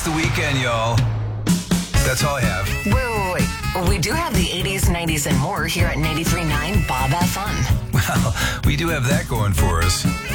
It's the weekend, y'all. That's all I have. Wait. We do have the 80s, 90s, and more here at 93.9 Bob F. Fun. Well, we do have that going for us.